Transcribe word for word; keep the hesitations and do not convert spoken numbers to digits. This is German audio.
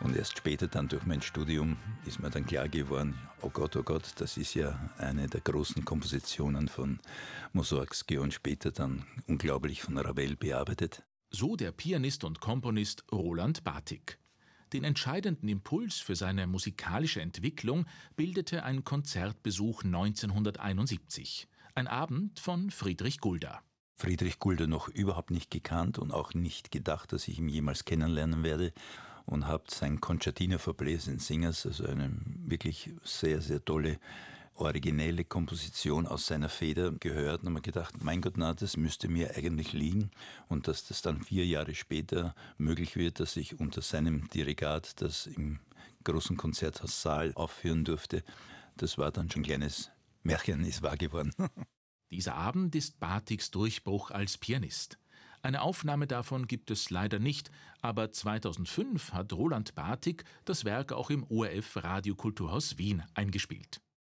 Und erst später dann durch mein Studium ist mir dann klar geworden, oh Gott, oh Gott, das ist ja eine der großen Kompositionen von Mussorgsky und später dann unglaublich von Ravel bearbeitet. So der Pianist und Komponist Roland Bartik. Den entscheidenden Impuls für seine musikalische Entwicklung bildete ein Konzertbesuch neunzehnhunderteinundsiebzig. Ein Abend von Friedrich Gulda. Friedrich Gulda noch überhaupt nicht gekannt und auch nicht gedacht, dass ich ihn jemals kennenlernen werde. Und habe sein Concertina for Bläser and Singers, also eine wirklich sehr, sehr tolle, originelle Komposition aus seiner Feder gehört und habe mir gedacht, mein Gott, na, das müsste mir eigentlich liegen. Und dass das dann vier Jahre später möglich wird, dass ich unter seinem Dirigat das im großen Konzerthaus Saal aufführen durfte, das war dann schon ein kleines Märchen, ist wahr geworden. Dieser Abend ist Bartiks Durchbruch als Pianist. Eine Aufnahme davon gibt es leider nicht, aber zweitausendfünf hat Roland Bartik das Werk auch im O R F Radiokulturhaus Wien eingespielt.